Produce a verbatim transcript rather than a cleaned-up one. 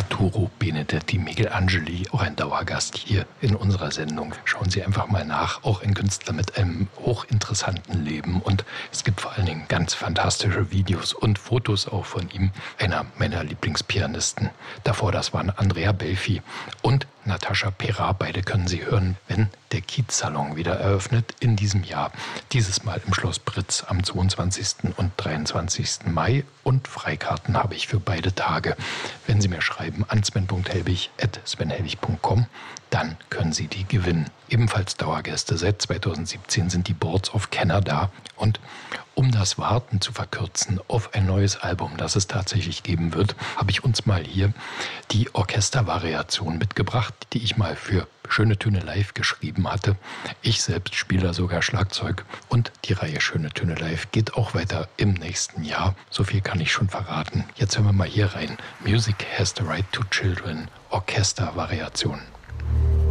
Arturo Benedetti Michelangeli, auch ein Dauergast hier in unserer Sendung. Schauen Sie einfach mal nach, auch ein Künstler mit einem hochinteressanten Leben, und es gibt vor allen Dingen ganz fantastische Videos und Fotos auch von ihm, einer meiner Lieblingspianisten. Davor, das waren Andrea Belfi und Natascha Perra. Beide können Sie hören, wenn der Kiez-Salon wieder eröffnet in diesem Jahr. Dieses Mal im Schloss Britz am zweiundzwanzigsten und dreiundzwanzigsten Mai. Und Freikarten habe ich für beide Tage. Wenn Sie mir schreiben an sven punkt helbig at sven helbig punkt com, dann können Sie die gewinnen. Ebenfalls Dauergäste. Seit zweitausendsiebzehn sind die Boards of Canada. Und um das Warten zu verkürzen auf ein neues Album, das es tatsächlich geben wird, habe ich uns mal hier die Orchestervariation mitgebracht, die ich mal für Schöne Töne Live geschrieben hatte. Ich selbst spiele sogar Schlagzeug, und die Reihe Schöne Töne Live geht auch weiter im nächsten Jahr. So viel kann ich schon verraten. Jetzt hören wir mal hier rein. Music has the right to children. Orchestervariation.